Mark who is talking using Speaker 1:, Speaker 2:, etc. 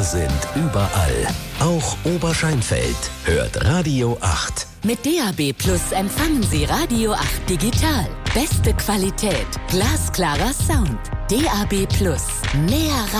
Speaker 1: sind überall. Auch Oberscheinfeld hört Radio 8.
Speaker 2: Mit DAB Plus empfangen Sie Radio 8 digital. Beste Qualität, glasklarer Sound. DAB Plus, näher ran.